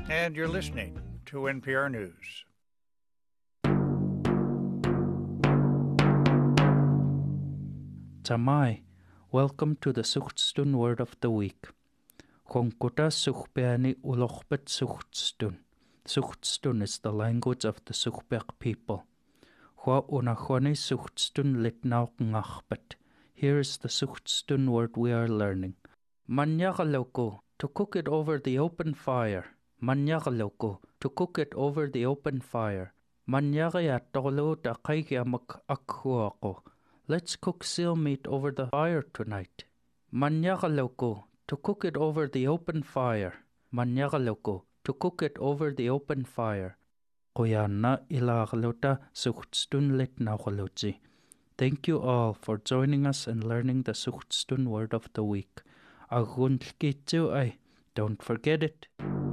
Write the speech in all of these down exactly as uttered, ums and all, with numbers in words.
And you're listening to N P R News. Tamai, welcome to the Suchtstun Word of the Week. Chonkuta Suchbeani Ulochbet Suchtstun. Suchtstun is the language of the Suchbek people. Hwa unachwani Suchtstun litnauk ngachbet. Here is the Suchtstun word we are learning. Manyagaloko, to cook it over the open fire. Manyagaloko, to cook it over the open fire. Manyagayatolo da kaigamak akhuako. Let's cook seal meat over the fire tonight. Manyagaloko, to cook it over the open fire. Manyagaloko, to cook it over the open fire. Koyanna ilaglota Suchtstun litnagalotzi. Thank you all for joining us and learning the Suchtstun word of the week. Aguntlkitu ay, don't forget it.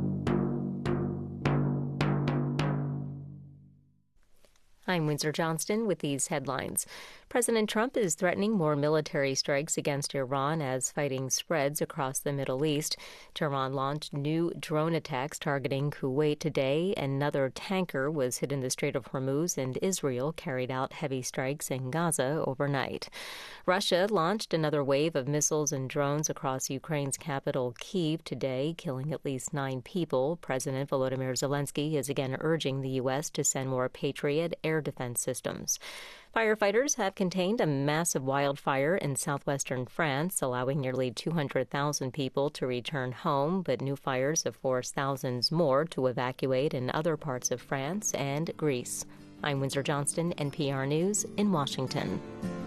I'm Windsor Johnston with these headlines. President Trump is threatening more military strikes against Iran as fighting spreads across the Middle East. Tehran launched new drone attacks targeting Kuwait today. Another tanker was hit in the Strait of Hormuz, and Israel carried out heavy strikes in Gaza overnight. Russia launched another wave of missiles and drones across Ukraine's capital, Kyiv, today, killing at least nine people. President Volodymyr Zelensky is again urging the U S to send more Patriot air defense systems. Firefighters have contained a massive wildfire in southwestern France, allowing nearly two hundred thousand people to return home, but new fires have forced thousands more to evacuate in other parts of France and Greece. I'm Windsor Johnston, N P R News in Washington.